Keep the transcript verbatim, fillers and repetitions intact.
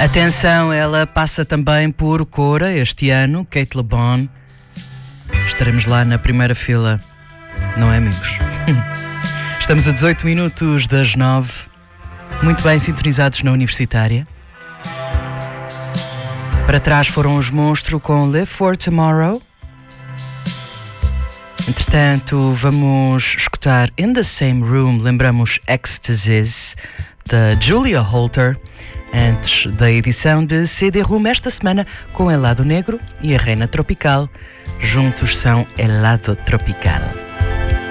Atenção, ela passa também por Cora este ano, Kate LeBon. Estaremos lá na primeira fila, não é, amigos? Estamos a dezoito minutos das nove, muito bem sintonizados na Universitária. Para trás foram os Monstro com Live for Tomorrow. Entretanto, vamos escutar In the Same Room, lembramos Ecstasies, da Julia Holter, antes da edição de C D-Room esta semana com Helado Negro e a Reina Tropical. Juntos são Helado Tropical.